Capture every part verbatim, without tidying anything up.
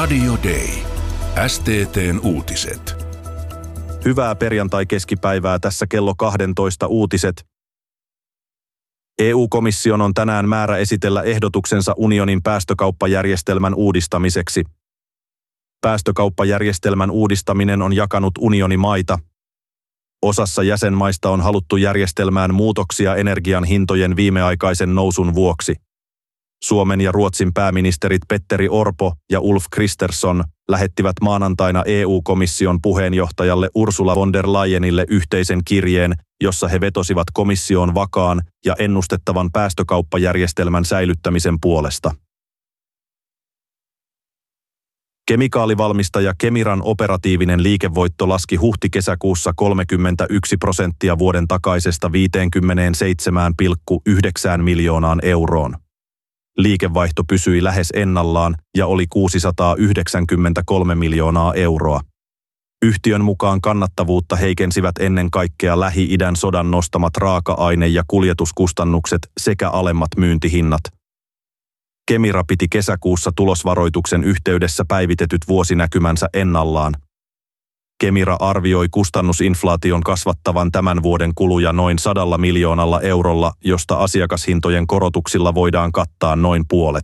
Radio Day. S T T:n uutiset. Hyvää perjantai-keskipäivää, tässä kello kaksitoista uutiset. E U-komission on tänään määrä esitellä ehdotuksensa unionin päästökauppajärjestelmän uudistamiseksi. Päästökauppajärjestelmän uudistaminen on jakanut unionimaita. Osassa jäsenmaista on haluttu järjestelmään muutoksia energian hintojen viimeaikaisen nousun vuoksi. Suomen ja Ruotsin pääministerit Petteri Orpo ja Ulf Kristersson lähettivät maanantaina E U-komission puheenjohtajalle Ursula von der Leyenille yhteisen kirjeen, jossa he vetosivat komission vakaan ja ennustettavan päästökauppajärjestelmän säilyttämisen puolesta. Kemikaalivalmistaja Kemiran operatiivinen liikevoitto laski huhti-kesäkuussa kolmekymmentäyksi prosenttia vuoden takaisesta viisikymmentäseitsemän pilkku yhdeksän miljoonaan euroon. Liikevaihto pysyi lähes ennallaan ja oli kuusisataayhdeksänkymmentäkolme miljoonaa euroa. Yhtiön mukaan kannattavuutta heikensivät ennen kaikkea Lähi-idän sodan nostamat raaka-aine- ja kuljetuskustannukset sekä alemmat myyntihinnat. Kemira piti kesäkuussa tulosvaroituksen yhteydessä päivitetyt vuosinäkymänsä ennallaan. Kemira arvioi kustannusinflaation kasvattavan tämän vuoden kuluja noin sadalla miljoonalla eurolla, josta asiakashintojen korotuksilla voidaan kattaa noin puolet.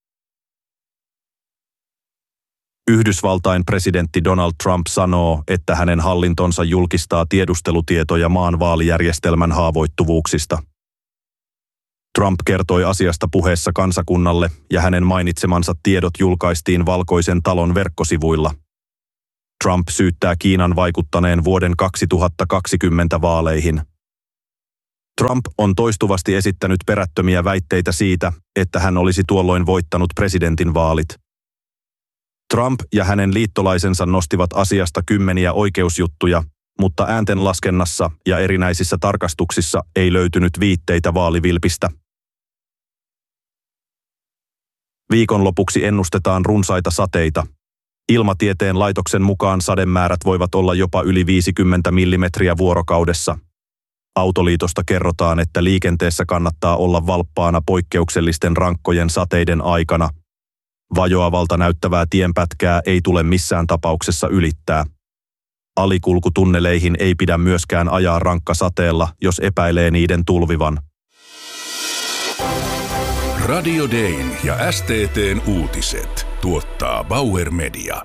Yhdysvaltain presidentti Donald Trump sanoo, että hänen hallintonsa julkistaa tiedustelutietoja maan vaalijärjestelmän haavoittuvuuksista. Trump kertoi asiasta puheessa kansakunnalle ja hänen mainitsemansa tiedot julkaistiin Valkoisen talon verkkosivuilla. Trump syyttää Kiinan vaikuttaneen vuoden kaksituhattakaksikymmentä vaaleihin. Trump on toistuvasti esittänyt perättömiä väitteitä siitä, että hän olisi tuolloin voittanut presidentin vaalit. Trump ja hänen liittolaisensa nostivat asiasta kymmeniä oikeusjuttuja, mutta ääntenlaskennassa ja erinäisissä tarkastuksissa ei löytynyt viitteitä vaalivilpistä. Viikonlopuksi ennustetaan runsaita sateita. Ilmatieteen laitoksen mukaan sademäärät voivat olla jopa yli viisikymmentä millimetriä vuorokaudessa. Autoliitosta kerrotaan, että liikenteessä kannattaa olla valppaana poikkeuksellisten rankkojen sateiden aikana. Vajoavalta näyttävää tienpätkää ei tule missään tapauksessa ylittää. Alikulkutunneleihin ei pidä myöskään ajaa rankkasateella, jos epäilee niiden tulvivan. Radio Dayn ja S T T:n uutiset tuottaa Bauer Media.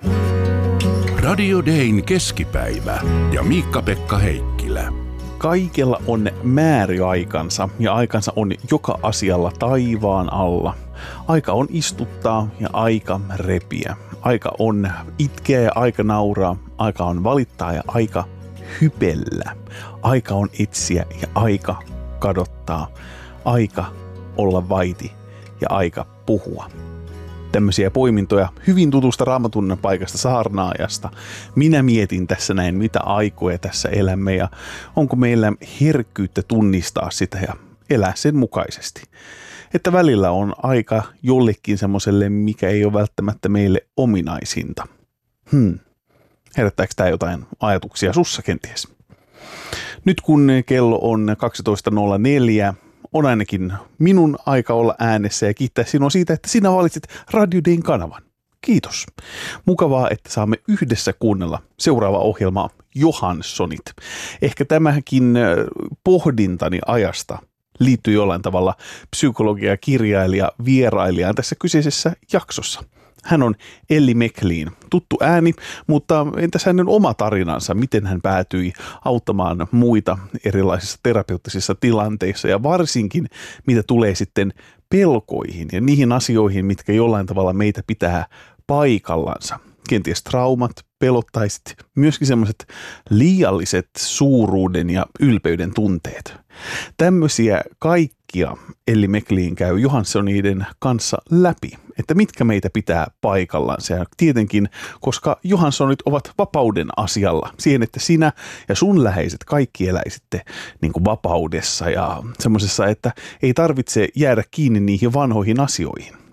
Radio Dayn keskipäivä ja Miikka-Pekka Heikkilä. Kaikella on määriaikansa ja aikansa on joka asialla taivaan alla. Aika on istuttaa ja aika repiä. Aika on itkeä ja aika nauraa. Aika on valittaa ja aika hypellä. Aika on etsiä ja aika kadottaa. Aika olla vaiti ja aika puhua. Tämmöisiä poimintoja hyvin tutusta Raamatun paikasta saarnaajasta. Minä mietin tässä näin, mitä aikoja tässä elämme ja onko meillä herkkyyttä tunnistaa sitä ja elää sen mukaisesti. Että välillä on aika jollekin semmoiselle, mikä ei ole välttämättä meille ominaisinta. Hmm. Herättääkö tämä jotain ajatuksia sussa kenties? Nyt kun kello on kaksitoista nolla neljä, on ainakin minun aika olla äänessä ja kiittää sinua siitä, että sinä valitsit Radio Dayn kanavan. Kiitos. Mukavaa, että saamme yhdessä kuunnella seuraava ohjelma Johanssonit. Ehkä tämäkin pohdintani ajasta liittyy jollain tavalla psykologia, kirjailija, vierailijaan tässä kyseisessä jaksossa. Hän on Ellie McLean, tuttu ääni, mutta entäs hänen oma tarinansa, miten hän päätyi auttamaan muita erilaisissa terapeuttisissa tilanteissa ja varsinkin mitä tulee sitten pelkoihin ja niihin asioihin, mitkä jollain tavalla meitä pitää paikallansa. Kenties traumat, pelot tai sitten myöskin semmoiset liialliset suuruuden ja ylpeyden tunteet. Tämmöisiä kaikkia Ellie McLean käy Johanssoniden kanssa läpi, että mitkä meitä pitää paikallansa. Ja tietenkin, koska Johanssonit ovat vapauden asialla, siihen, että sinä ja sun läheiset kaikki eläisitte niin kuin vapaudessa ja semmoisessa, että ei tarvitse jäädä kiinni niihin vanhoihin asioihin.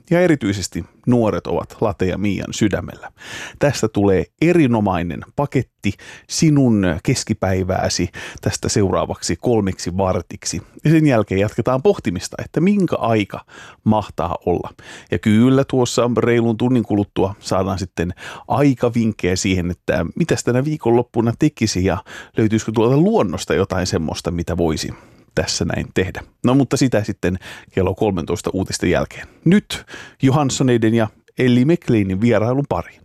ja erityisesti nuoret ovat Late ja Miian sydämellä. Tästä tulee erinomainen paketti sinun keskipäivääsi tästä seuraavaksi kolmeksi vartiksi. Ja sen jälkeen jatketaan pohtimista, että minkä aika mahtaa olla. Ja kyllä tuossa reilun tunnin kuluttua saadaan sitten aikavinkkejä siihen, että mitäs tänä viikonloppuna tekisi ja löytyisikö tuolta luonnosta jotain semmoista, mitä voisi tässä näin tehdä. No mutta sitä sitten kello kolmetoista uutisten jälkeen. Nyt Johanssoneiden ja Ellie McLeanin vierailun pariin.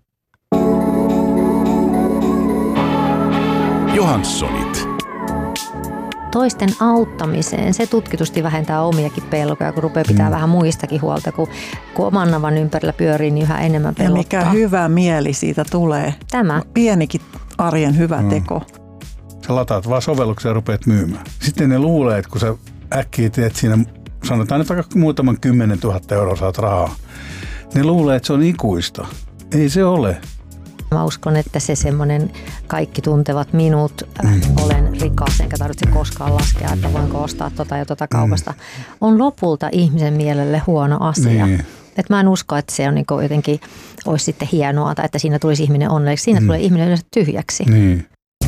Johanssonit. Toisten auttamiseen, se tutkitusti vähentää omiakin pelkoja, kun rupeaa pitää mm. vähän muistakin huolta, kun, kun oman navan ympärillä pyörii, niin yhä enemmän pelottaa. Ja mikä hyvä mieli siitä tulee. Tämä. Pienikin arjen hyvä no. teko. Sä lataat vaan sovelluksia ja rupeat myymään. Sitten ne luulee, että kun sä äkkiä teet siinä, sanotaan nyt vaikka muutaman kymmenen tuhatta euroa saat rahaa, ne luulee, että se on ikuista. Ei se ole. Mä uskon, että se semmoinen kaikki tuntevat minut, mm. olen rikas, enkä tarvitse koskaan laskea, että voinko ostaa tota ja tota kaupasta, mm. on lopulta ihmisen mielelle huono asia. Niin. Et mä en usko, että se on niinku jotenkin, olisi sitten hienoa tai että siinä tulisi ihminen onnelliseksi. Siinä mm. tulee ihminen yleensä tyhjäksi. Niin.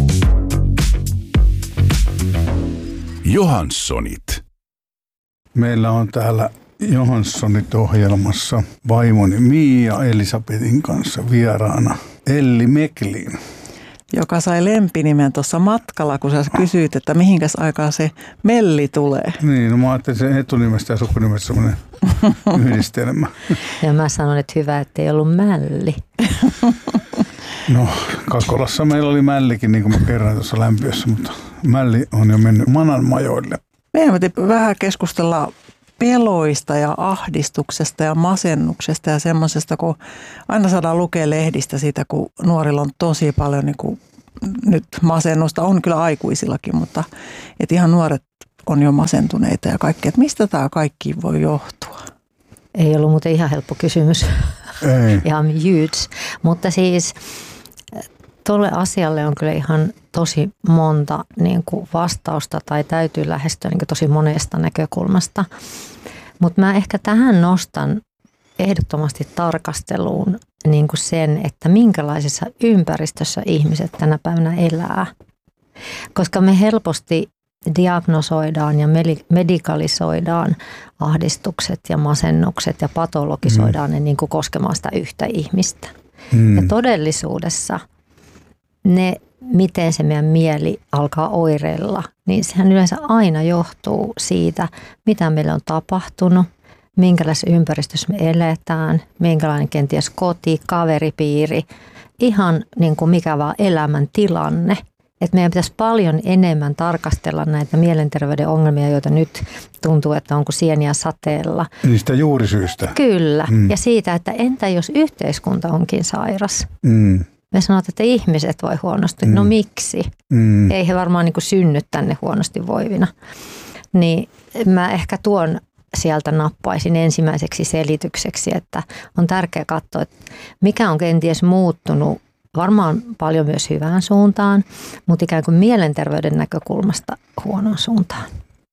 Johanssonit. Meillä on täällä Johanssonit-ohjelmassa vaimoni Miia Elisabetin kanssa vieraana Ellie McLean, joka sai lempinimen tuossa matkalla, kun sä kysyit, että mihinkäs aikaa se Melli tulee. Niin, no mä ajattelin sen etunimestä ja sukunimestä semmoinen yhdistelmä. Ja mä sanon, että hyvä, ettei ollut Mälli. No, Kakolassa meillä oli Mällikin, niin kuin mä kerroin tuossa lämpiössä, mutta Mälli on jo mennyt Manan majoille. Meidän piti vähän keskustella peloista ja ahdistuksesta ja masennuksesta ja semmoisesta, kun aina saadaan lukea lehdistä siitä, kun nuorilla on tosi paljon niin kuin nyt masennusta. On kyllä aikuisillakin, mutta et ihan nuoret on jo masentuneita ja kaikki. Että mistä tämä kaikki voi johtua? Ei ollut muuten ihan helppo kysymys. Ei. Ihan huge. Mutta siis tuolle asialle on kyllä ihan tosi monta niin kuin vastausta tai täytyy lähestyä niin kuin tosi monesta näkökulmasta. Mutta mä ehkä tähän nostan ehdottomasti tarkasteluun niin kuin sen, että minkälaisessa ympäristössä ihmiset tänä päivänä elää. Koska me helposti diagnosoidaan ja medikalisoidaan ahdistukset ja masennukset ja patologisoidaan mm. ne niin kuin koskemaan sitä yhtä ihmistä. Mm. Ja todellisuudessa ne, miten se meidän mieli alkaa oireilla, niin sehän yleensä aina johtuu siitä, mitä meillä on tapahtunut, minkälaisessa ympäristössä me eletään, minkälainen kenties koti, kaveripiiri, ihan niin kuin mikä vaan elämäntilanne. Että meidän pitäisi paljon enemmän tarkastella näitä mielenterveyden ongelmia, joita nyt tuntuu, että onko sieniä sateella. Niistä juurisyystä. Kyllä. Mm. Ja siitä, että entä jos yhteiskunta onkin sairas? Mm. Me sanotaan, että ihmiset voi huonosti. Mm. No miksi? Mm. Ei he varmaan niin kuin synny tänne huonosti voivina. Niin mä ehkä tuon sieltä nappaisin ensimmäiseksi selitykseksi, että on tärkeää katsoa, että mikä on kenties muuttunut. Varmaan paljon myös hyvään suuntaan, mutta ikään kuin mielenterveyden näkökulmasta huonoon suuntaan.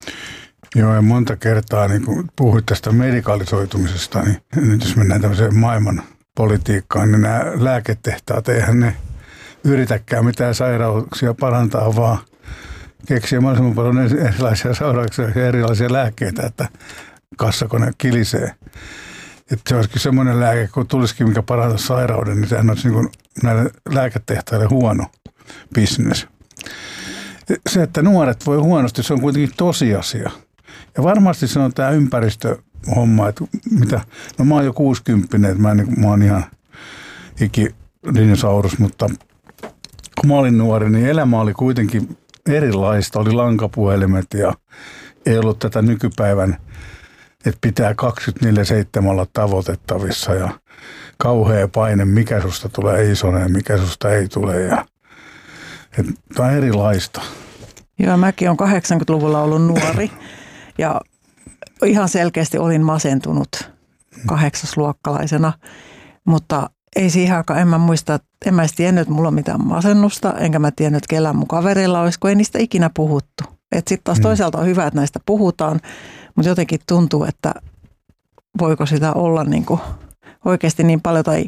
Joo, ja monta kertaa, niin kun puhuit tästä medikalisoitumisesta, niin nyt jos mennään tämmöiseen maailman politiikkaan, niin nämä lääketehtaat, eihän ne yritäkään mitään sairauksia parantaa, vaan keksiä mahdollisimman paljon erilaisia sairauksia ja erilaisia lääkkeitä, että kassakone kilisee. Että se olisikin semmoinen lääke, kun tulisikin mikä parantaa sairauden, niin sehän olisi niin kuin näille lääketehtaille huono business. Se, että nuoret voi huonosti, se on kuitenkin tosiasia. Ja varmasti se on tämä ympäristöhomma, että mitä, no mä oon jo kuusikymppinen, että mä, niin, mä oon ihan ikidinosaurus, mutta kun mä olin nuori, niin elämä oli kuitenkin erilaista. Oli lankapuhelimet ja ei ollut tätä nykypäivän, että pitää kaksikymmentäneljä seitsemän olla tavoitettavissa ja kauhea paine, mikä susta tulee isona ja mikä susta ei tule. Ja, tämä on erilaista. Joo, mäkin olen kahdeksankymmentäluvulla ollut nuori ja ihan selkeästi olin masentunut kahdeksasluokkalaisena, mutta ei siihen aikaan, en mä muista, en mä tiennyt, että mulla on mitään masennusta, enkä mä tiennyt, että kellään mun kaverilla olisi, kun ei niistä ikinä puhuttu. Sitten taas toisaalta on hyvä, että näistä puhutaan, mutta jotenkin tuntuu, että voiko sitä olla niin kuin oikeasti niin paljon tai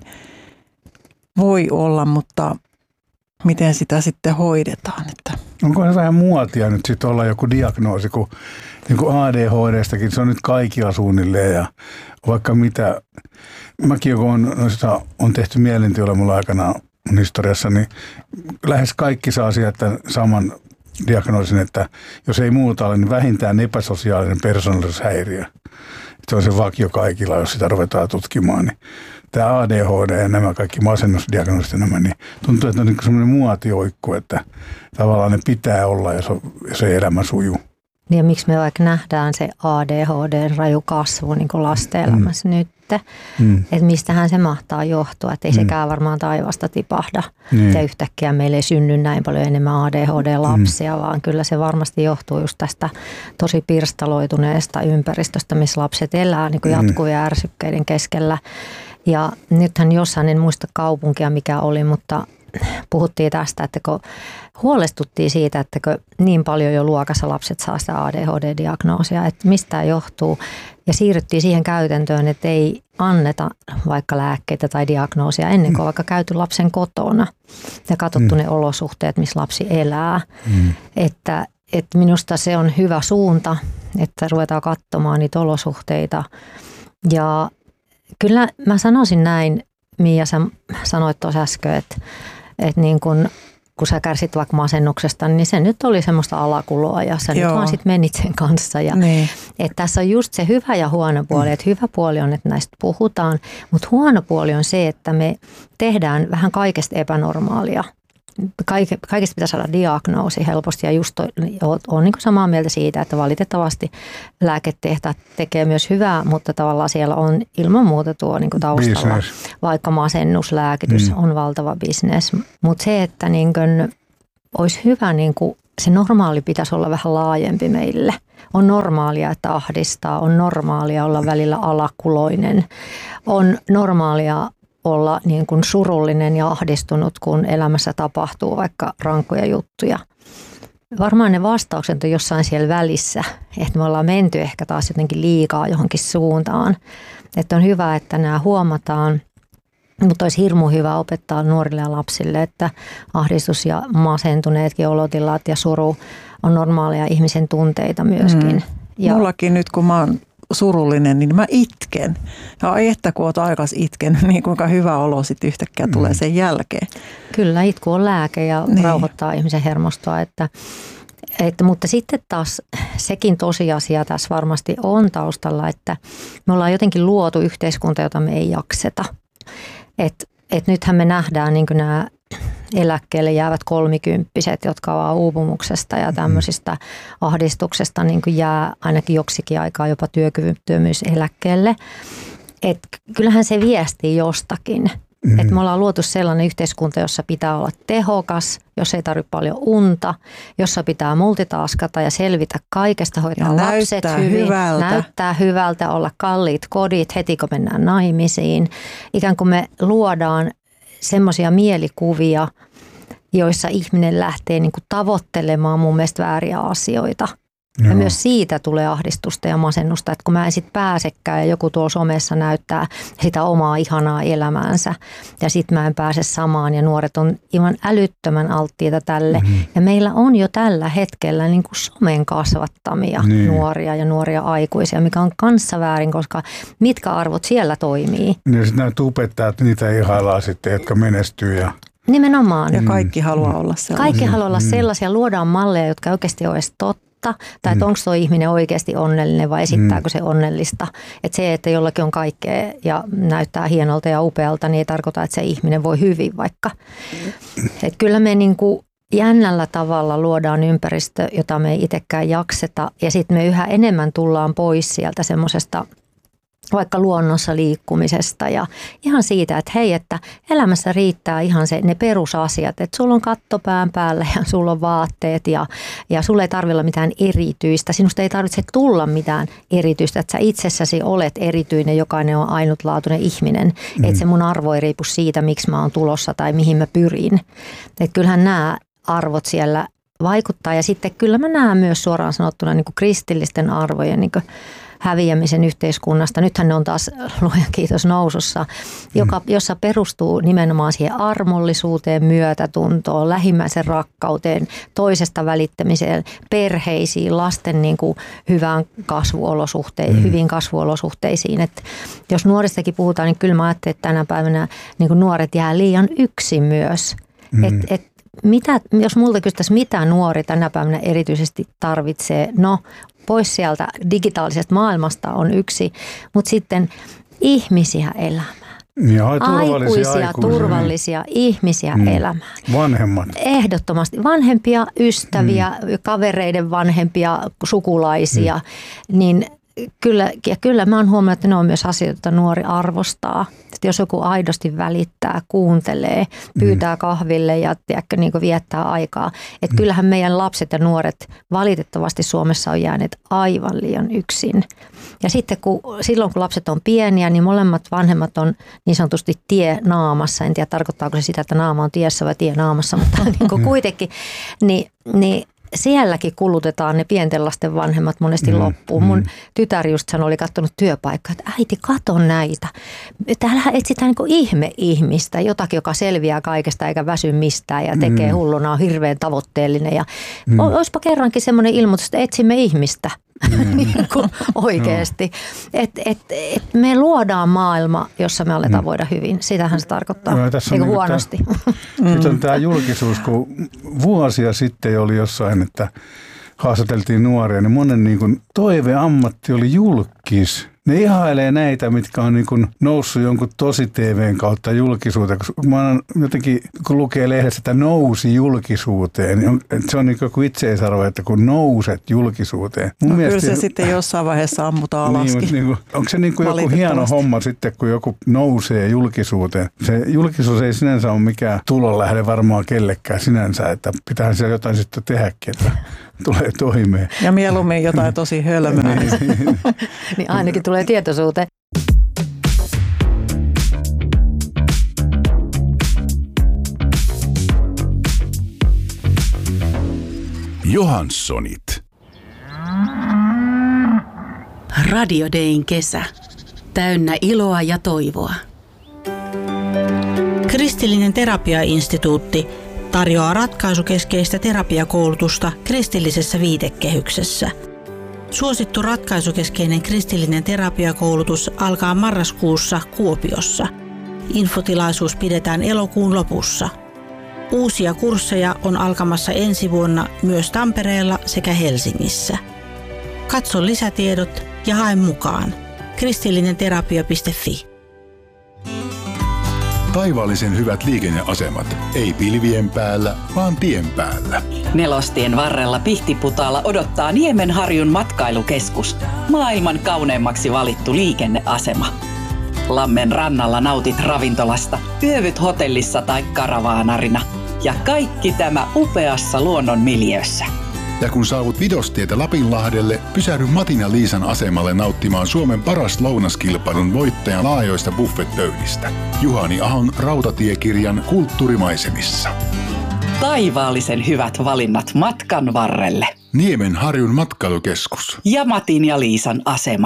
voi olla, mutta miten sitä sitten hoidetaan. Että. Onko se vähän muotia nyt sitten olla joku diagnoosi, kun niin kuin A D H D:stäkin se on nyt kaikilla suunnilleen ja vaikka mitä. Mäkin kun on, noista, on tehty mielentilalla mulla aikana historiassa, niin lähes kaikki saa sieltä saman diagnoosin, että jos ei muuta ole, niin vähintään epäsosiaalinen persoonallisuushäiriö. Se on se vakio kaikilla, jos sitä ruvetaan tutkimaan. Niin tämä A D H D ja nämä kaikki masennusdiagnoosit ja nämä, niin tuntuu, että on niin semmoinen muotioikku, että tavallaan ne pitää olla, jos, on, jos ei elämä sujuu. Niin ja miksi me vaikka nähdään se A D H D:n raju kasvu niin kuin lasten elämässä mm. nyt, mm. että mistähän se mahtaa johtua, että ei mm. sekään varmaan taivasta tipahda niin. Ja yhtäkkiä meille ei synny näin paljon enemmän A D H D-lapsia, mm. vaan kyllä se varmasti johtuu just tästä tosi pirstaloituneesta ympäristöstä, missä lapset elää niin kuin jatkuvien mm. ärsykkeiden keskellä. Ja nythän jossain, en muista kaupunkia mikä oli, mutta puhuttiin tästä, että kun huolestuttiin siitä, että kun niin paljon jo luokassa lapset saa sitä A D H D-diagnoosia, että mistä tämä johtuu. Ja siirryttiin siihen käytäntöön, että ei anneta vaikka lääkkeitä tai diagnoosia ennen kuin vaikka käyty lapsen kotona ja katsottu mm. ne olosuhteet, missä lapsi elää. Mm. Että, että minusta se on hyvä suunta, että ruvetaan katsomaan niitä olosuhteita. Ja kyllä mä sanoisin näin, Miia, sä sanoit tuossa äsken, että, että niin kun, kun sä kärsit vaikka masennuksesta, niin se nyt oli semmoista alakuloa ja sä Joo. nyt vaan sit menit sen kanssa. Ja, niin. Että tässä on just se hyvä ja huono puoli, mm. että hyvä puoli on, että näistä puhutaan, mutta huono puoli on se, että me tehdään vähän kaikesta epänormaalia. Kaike, kaikesta pitää saada diagnoosi helposti ja just olen niin samaa mieltä siitä, että valitettavasti lääketehtaat tekee myös hyvää, mutta tavallaan siellä on ilman muuta tuo niin taustalla, business. Vaikka masennuslääkitys mm. on valtava bisnes. Mutta se, että niin kuin, olisi hyvä, niin kuin, se normaali pitäisi olla vähän laajempi meille. On normaalia, että ahdistaa, on normaalia olla välillä alakuloinen, on normaalia olla niin kuin surullinen ja ahdistunut, kun elämässä tapahtuu vaikka rankkoja juttuja. Varmaan ne vastaukset on jossain siellä välissä, että me ollaan menty ehkä taas jotenkin liikaa johonkin suuntaan. Että on hyvä, että nämä huomataan, mutta olisi hirmu hyvä opettaa nuorille ja lapsille, että ahdistus ja masentuneetkin olotilat ja suru on normaalia ihmisen tunteita myöskin. Mm. Ja mullakin nyt, kun mä oon surullinen, niin mä itken. Ja ai että kun oot aikas itken, niin kuinka hyvä olo sitten yhtäkkiä mm. tulee sen jälkeen. Kyllä, itku on lääke ja niin. rauhoittaa ihmisen hermostoa. Että, että, mutta sitten taas sekin tosiasia tässä varmasti on taustalla, että me ollaan jotenkin luotu yhteiskunta, jota me ei jakseta. Että et nythän me nähdään niin kuin nämä eläkkeelle jäävät kolmikymppiset, jotka ovat uupumuksesta ja tämmöisistä ahdistuksesta niin kuin jää ainakin joksikin aikaa jopa työkyvyttömyyseläkkeelle. Et kyllähän se viestii jostakin. Mm. Että me ollaan luotu sellainen yhteiskunta, jossa pitää olla tehokas, jossa ei tarvitse paljon unta, jossa pitää multitaskata ja selvitä kaikesta, hoitaa ja lapset hyvin, hyvältä. näyttää hyvältä, olla kalliit kodit heti kun mennään naimisiin. Ikään kuin me luodaan semmoisia mielikuvia, joissa ihminen lähtee niin kuin tavoittelemaan mun mielestä vääriä asioita. Joo. Ja myös siitä tulee ahdistusta ja masennusta, että kun mä en sit pääsekään ja joku tuolla somessa näyttää sitä omaa ihanaa elämäänsä ja sit mä en pääse samaan ja nuoret on ihan älyttömän alttiita tälle. Mm-hmm. Ja meillä on jo tällä hetkellä niin kuin somen kasvattamia niin. nuoria ja nuoria aikuisia, mikä on kanssa väärin, koska mitkä arvot siellä toimii. Ja sitten näitä opettajat, niitä ihaillaan sitten, jotka menestyy ja nimenomaan. Ja kaikki haluaa olla sellaisia. Kaikki haluaa olla sellaisia. Luodaan malleja, jotka oikeasti ole edes totta. Tai että onko tuo ihminen oikeasti onnellinen vai esittääkö se onnellista. Että se, että jollakin on kaikkea ja näyttää hienolta ja upealta, niin ei tarkoita, että se ihminen voi hyvin vaikka. Että kyllä me niin kuin jännällä tavalla luodaan ympäristö, jota me ei itsekään jakseta. Ja sitten me yhä enemmän tullaan pois sieltä semmoisesta vaikka luonnossa liikkumisesta ja ihan siitä, että hei, että elämässä riittää ihan se, ne perusasiat, että sulla on katto pään päällä ja sulla on vaatteet ja, ja sulla ei tarvitse olla mitään erityistä. Sinusta ei tarvitse tulla mitään erityistä, että sä itsessäsi olet erityinen, jokainen on ainutlaatuinen ihminen. Mm. Että se mun arvo ei riipu siitä, miksi mä oon tulossa tai mihin mä pyrin. Että kyllähän nämä arvot siellä vaikuttaa ja sitten kyllä mä näen myös suoraan sanottuna niin kuin kristillisten arvojen niin kuin häviämisen yhteiskunnasta. Nythän ne on taas, luojan kiitos, nousussa, joka, jossa perustuu nimenomaan siihen armollisuuteen, myötätuntoon, lähimmäisen rakkauteen, toisesta välittämiseen, perheisiin, lasten niin kuin hyvään kasvuolosuhteisiin, mm. hyviin kasvuolosuhteisiin. Et jos nuoristakin puhutaan, niin kyllä mä ajattelen, että tänä päivänä niin kuin nuoret jää liian yksin myös. Mm. Et, et mitä, jos multa kysyttäisiin, mitä nuori tänä päivänä erityisesti tarvitsee, no pois sieltä digitaalisesta maailmasta on yksi, mutta sitten ihmisiä elämään. Ja aikuisia, aikuisia, turvallisia ihmisiä mm. elämään. Vanhemmat. Ehdottomasti. Vanhempia, ystäviä, mm. kavereiden vanhempia, sukulaisia, mm. niin Kyllä, ja kyllä mä oon huomannut, että ne on myös asioita, joita nuori arvostaa. Että jos joku aidosti välittää, kuuntelee, pyytää kahville ja tiedätkö, niin kuin viettää aikaa. Että kyllähän meidän lapset ja nuoret valitettavasti Suomessa on jääneet aivan liian yksin. Ja sitten kun, silloin kun lapset on pieniä, niin molemmat vanhemmat on niin sanotusti tie naamassa. En tiedä, tarkoittaako se sitä, että naama on tiessä vai tie naamassa, mutta niin kuin kuitenkin. Niin, niin sielläkin kulutetaan ne pienten lasten vanhemmat monesti mm, loppuun. Mun mm. tytär just sanoi, oli katsonut työpaikkaa, että äiti, kato näitä. Täällä etsitään niin ihme-ihmistä, jotakin, joka selviää kaikesta eikä väsy mistään ja tekee mm. hulluna, on hirveän tavoitteellinen. Ja mm. olisipa kerrankin semmoinen ilmoitus, että etsimme ihmistä. Mm. niin kuin oikeasti. No. Että et, et me luodaan maailma, jossa me aletaan mm. voida hyvin. Sitähän se tarkoittaa, no, eikö niin huonosti. Tämä, nyt on tämä julkisuus, kun vuosia sitten oli jossain, että haastateltiin nuoria, niin monen niin kuin toiveammatti oli julkis. Ne ihailee näitä, mitkä on niin kuin noussut jonkun tosi T V:n kautta julkisuuteen. Mä oon jotenkin, kun lukee lehdessä, että nousi julkisuuteen, niin on, se on niin kuin itseisarvo, että kun nouset julkisuuteen. No kyllä se sitten jossain vaiheessa ammutaan alaskin. Niin, niin kuin, onko se niin kuin joku hieno homma sitten, kun joku nousee julkisuuteen? Se julkisuus ei sinänsä ole mikään tulonlähde varmaan kellekään sinänsä, että pitäähän siellä jotain sitten tehdäkin, että tulee toimeen. Ja mieluummin jotain tosi hölmöä. Niin ainakin tulee tietoisuuteen. Johanssonit. Radio Dayn kesä. Täynnä iloa ja toivoa. Kristillinen terapiainstituutti tarjoaa ratkaisukeskeistä terapiakoulutusta kristillisessä viitekehyksessä. Suosittu ratkaisukeskeinen kristillinen terapiakoulutus alkaa marraskuussa Kuopiossa. Infotilaisuus pidetään elokuun lopussa. Uusia kursseja on alkamassa ensi vuonna myös Tampereella sekä Helsingissä. Katso lisätiedot ja hae mukaan. kristillinenterapia piste fi. Taivaallisen hyvät liikenneasemat. Ei pilvien päällä, vaan tien päällä. Nelostien varrella Pihtiputaalla odottaa Niemenharjun matkailukeskus. Maailman kauneimmaksi valittu liikenneasema. Lammen rannalla nautit ravintolasta, yövyt hotellissa tai karavaanarina. Ja kaikki tämä upeassa luonnon miljöössä. Ja kun saavut Vidostietä Lapinlahdelle, pysähdy Matin ja Liisan asemalle nauttimaan Suomen paras lounaskilpailun voittajan laajoista buffetpöydistä. Juhani Ahon rautatiekirjan kulttuurimaisemissa. Taivaallisen hyvät valinnat matkan varrelle. Niemenharjun matkailukeskus. Ja Matin ja Liisan asema.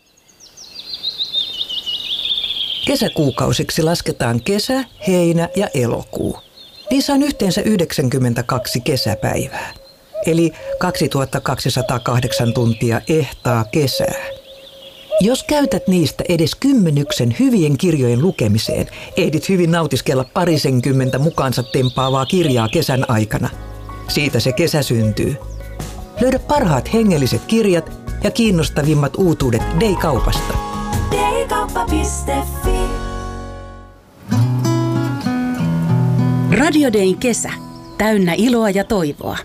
Kesäkuukausiksi lasketaan kesä, heinä ja elokuu. Niissä on yhteensä yhdeksänkymmentäkaksi kesäpäivää. Eli kaksituhattakaksisataakahdeksan tuntia ehtaa kesää. Jos käytät niistä edes kymmenyksen hyvien kirjojen lukemiseen, ehdit hyvin nautiskella parisenkymmentä mukaansa tempaavaa kirjaa kesän aikana. Siitä se kesä syntyy. Löydä parhaat hengelliset kirjat ja kiinnostavimmat uutuudet Day-kaupasta. daykauppa piste fi. Radio Dayn kesä. Täynnä iloa ja toivoa.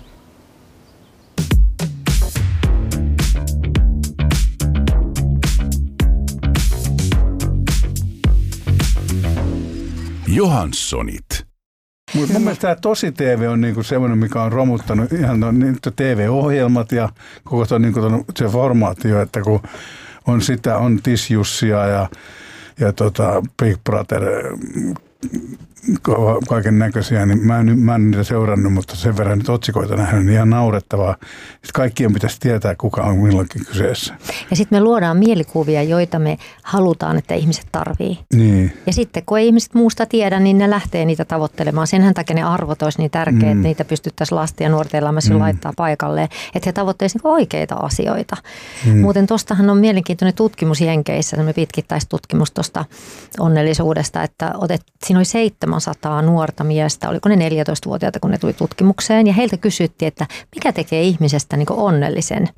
Johanssonit. Mutta mun mielestä tämä tosi T V on niinku semmoinen, mikä on romuttanut ihan no, niin T V-ohjelmat ja koko ton, niinku ton, se formaatio, että kun on sitä, on Tisjussia ja, ja tota Big Brother kaiken näköisiä, niin mä en, mä en niitä seurannut, mutta sen verran nyt otsikoita nähnyt, niin ihan naurettavaa. Sitten kaikkien pitäisi tietää, kuka on milloinkin kyseessä. Ja sitten me luodaan mielikuvia, joita me halutaan, että ihmiset tarvii. Niin. Ja sitten kun ei ihmiset muusta tiedä, niin ne lähtee niitä tavoittelemaan. Senhän takia ne arvot olisi niin tärkeitä, mm. että niitä pystyttäisiin lasten ja nuorten elämässä mm. laittaa paikalleen, että he tavoitteisivat oikeita asioita. Mm. Muuten tuostahan on mielenkiintoinen tutkimus Jenkeissä, semmoinen pitkittäistutkimus tuosta onnellisuudesta, että otet, siinä oli seitsemänsataa nuorta miestä, oliko ne neljätoistavuotiaita, kun ne tuli tutkimukseen, ja heiltä kysyttiin, että mikä tekee ihmisestä niin kuin onnellisen.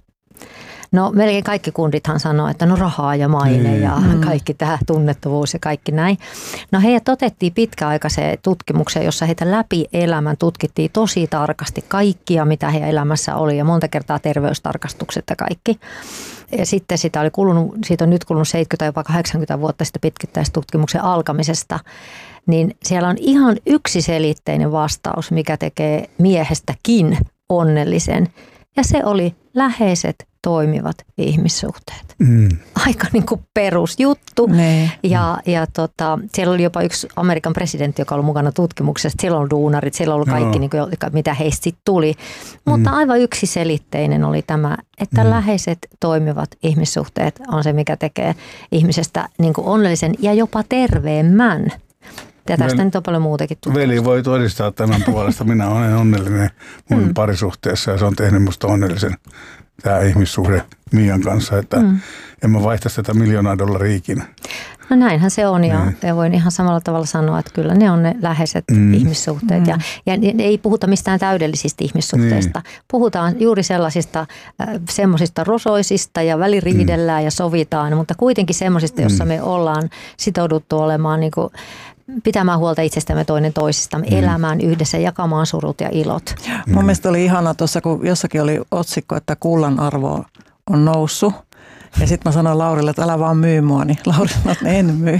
No melkein kaikki kundithan sanoo, että no rahaa ja maine mm. ja kaikki tämä tunnettavuus ja kaikki näin. No heidät otettiin pitkäaikaiseen tutkimukseen, jossa heitä läpi elämän tutkittiin tosi tarkasti kaikkia, mitä heidän elämässä oli ja monta kertaa terveystarkastukset ja kaikki. Ja sitten sitä oli kulunut, siitä on nyt kulunut seitsemänkymmentä jopa kahdeksankymmentä vuotta sitten pitkittäistutkimuksen alkamisesta. Niin siellä on ihan yksiselitteinen vastaus, mikä tekee miehestäkin onnellisen. Ja se oli läheiset toimivat ihmissuhteet. Mm. Aika niin kuin perusjuttu. Ne. Ja, ja tota, siellä oli jopa yksi Amerikan presidentti, joka oli mukana tutkimuksessa. Siellä on duunarit, siellä on kaikki, no. niin kuin, mitä heistä sitten tuli. Mutta mm. aivan yksiselitteinen oli tämä, että mm. läheiset toimivat ihmissuhteet on se, mikä tekee ihmisestä niin kuin onnellisen ja jopa terveemmän. Ja tästä Veli, nyt on paljon muutakin tutkimusta. Veli voi todistaa tämän puolesta. Minä olen onnellinen mun mm. parisuhteessa ja se on tehnyt musta onnellisen tämä ihmissuhde Mian kanssa, että mm. en mä vaihtaisi tätä miljoonaa dollaria ikinä. No näinhän se on ja, ja voin ihan samalla tavalla sanoa, että kyllä ne on ne läheiset mm. ihmissuhteet. Mm. Ja, ja ei puhuta mistään täydellisistä ihmissuhteista. Niin. Puhutaan juuri sellaisista äh, semmoisista rosoisista ja väliriidellään mm. ja sovitaan, mutta kuitenkin semmoisista, jossa mm. me ollaan sitouduttu olemaan niin kuin pitämään huolta itsestämme toinen toisistamme, mm. elämään yhdessä, jakamaan surut ja ilot. Mm. Mun mielestä oli ihana tuossa, kun jossakin oli otsikko, että kullan arvo on noussut. Ja sitten mä sanoin Laurille, että älä vaan myy mua, niin Lauri sanoi, että en myy.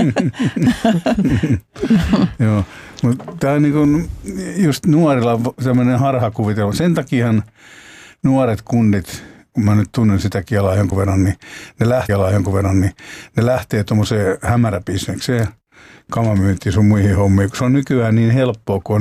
Joo, mutta tämä on niin kuin just nuorilla sellainen harhakuvitelma. Sen takiahan nuoret kundit, kun mä nyt tunnen sitä kielaa jonkun verran, niin ne lähtee, jonkun verran, niin ne lähtee tuommoiseen hämäräbisnekseen, kamamyyntiin sun muihin hommiin, kun se on nykyään niin helppoa, kun on